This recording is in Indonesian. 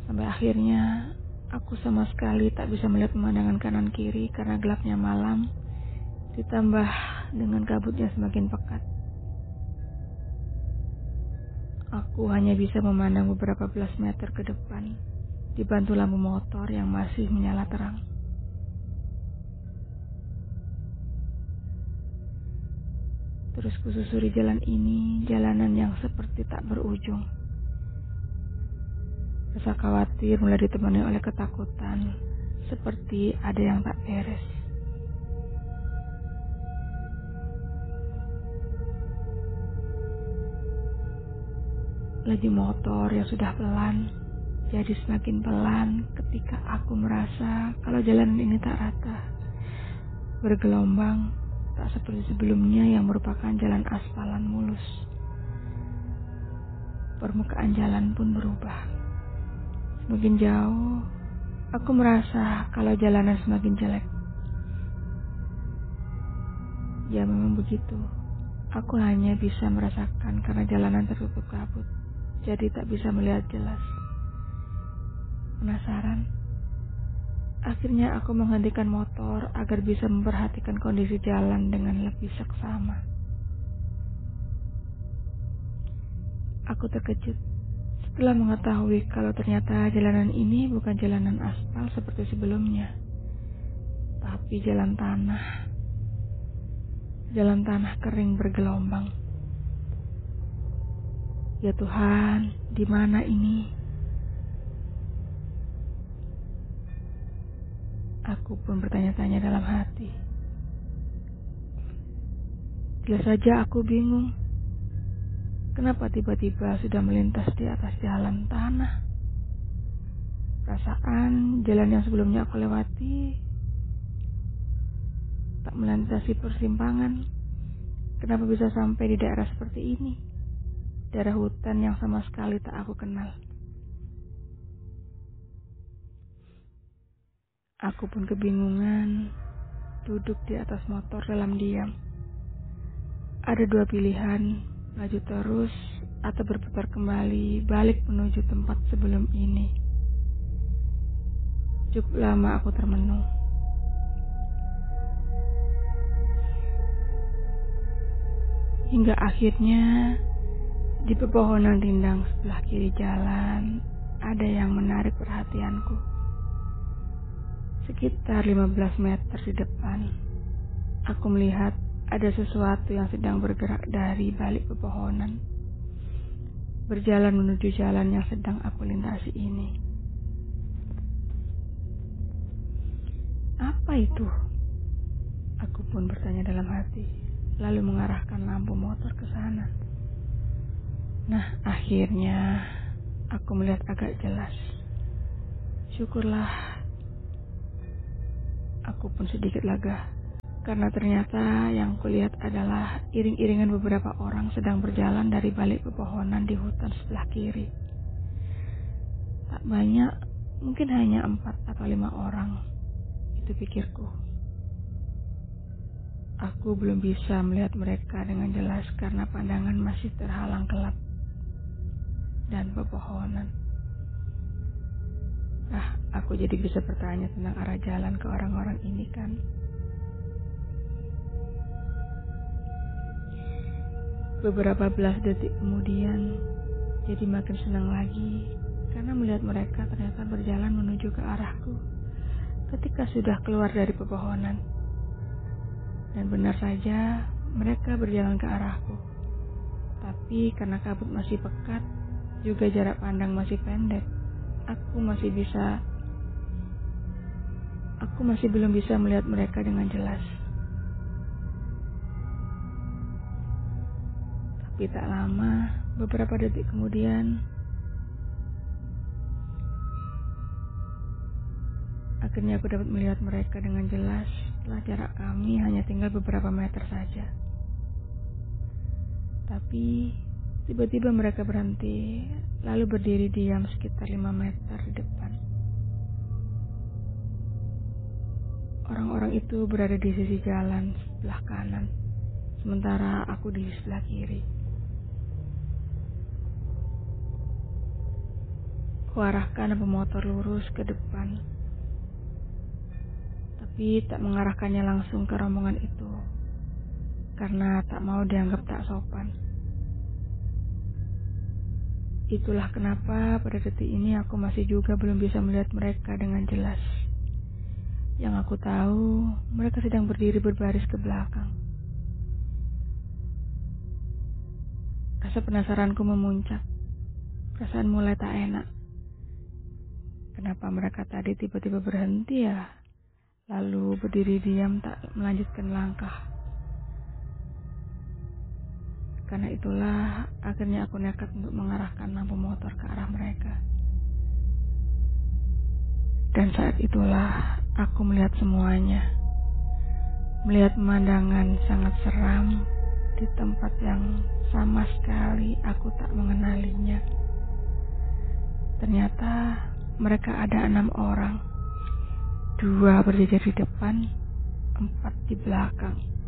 Sampai akhirnya aku sama sekali tak bisa melihat pemandangan kanan kiri karena gelapnya malam, ditambah dengan kabutnya semakin pekat. Aku hanya bisa memandang beberapa belas meter ke depan, dibantu lampu motor yang masih menyala terang. Terus kususuri jalan ini, jalanan yang seperti tak berujung. Rasa khawatir mulai ditemani oleh ketakutan, seperti ada yang tak beres. Laju motor yang sudah pelan, jadi semakin pelan ketika aku merasa kalau jalanan ini tak rata, bergelombang, tak seperti sebelumnya yang merupakan jalan aspalan mulus. Permukaan jalan pun berubah. Semakin jauh, aku merasa kalau jalanan semakin jelek. Ya memang begitu. Aku hanya bisa merasakan karena jalanan tertutup kabut, jadi tak bisa melihat jelas. Penasaran? Akhirnya aku menghentikan motor agar bisa memperhatikan kondisi jalan dengan lebih seksama. Aku terkejut setelah mengetahui kalau ternyata jalanan ini bukan jalanan aspal seperti sebelumnya, tapi jalan tanah. Jalan tanah kering bergelombang. Ya Tuhan, di mana ini? Aku pun bertanya-tanya dalam hati. Jelas saja aku bingung. Kenapa tiba-tiba sudah melintas di atas jalan tanah? Perasaan jalan yang sebelumnya aku lewati tak melintasi persimpangan. Kenapa bisa sampai di daerah seperti ini? Daerah hutan yang sama sekali tak aku kenal. Aku pun kebingungan, duduk di atas motor dalam diam. Ada dua pilihan, maju terus atau berputar kembali balik menuju tempat sebelum ini. Cukup lama aku termenung. Hingga akhirnya di pepohonan rindang sebelah kiri jalan ada yang menarik perhatianku. Sekitar 15 meter di depan, aku melihat ada sesuatu yang sedang bergerak dari balik pepohonan, berjalan menuju jalan yang sedang aku lintasi ini. Apa itu? Aku pun bertanya dalam hati, lalu mengarahkan lampu motor ke sana. Nah, akhirnya aku melihat agak jelas. Syukurlah, aku pun sedikit lega. Karena ternyata yang kulihat adalah iring-iringan beberapa orang sedang berjalan dari balik pepohonan di hutan sebelah kiri. Tak banyak, mungkin hanya 4 atau 5 orang. Itu pikirku. Aku belum bisa melihat mereka dengan jelas karena pandangan masih terhalang gelap dan pepohonan. Aku jadi bisa bertanya tentang arah jalan ke orang-orang ini kan. Beberapa belas detik kemudian, jadi makin senang lagi karena melihat mereka ternyata berjalan menuju ke arahku ketika sudah keluar dari pepohonan. Dan benar saja, mereka berjalan ke arahku. Tapi karena kabut masih pekat, juga jarak pandang masih pendek, aku masih belum bisa melihat mereka dengan jelas. Tapi tak lama, beberapa detik kemudian, akhirnya aku dapat melihat mereka dengan jelas setelah jarak kami hanya tinggal beberapa meter saja. Tapi tiba-tiba mereka berhenti, lalu berdiri diam sekitar 5 meter di depan. Orang-orang itu berada di sisi jalan sebelah kanan, sementara aku di sebelah kiri. Aku arahkan lampu motor lurus ke depan, tapi tak mengarahkannya langsung ke rombongan itu, karena tak mau dianggap tak sopan. Itulah kenapa pada detik ini aku masih juga belum bisa melihat mereka dengan jelas. Yang aku tahu, mereka sedang berdiri berbaris ke belakang. Rasa penasaranku memuncak. Perasaan mulai tak enak. Kenapa mereka tadi tiba-tiba berhenti ya? Lalu berdiri diam tak melanjutkan langkah. Karena itulah akhirnya aku nekat untuk mengarahkan lampu motor ke arah mereka. Dan saat itulah aku melihat semuanya. Melihat pemandangan sangat seram di tempat yang sama sekali aku tak mengenalinya. Ternyata mereka ada 6 orang. 2 berjajar di depan, 4 di belakang.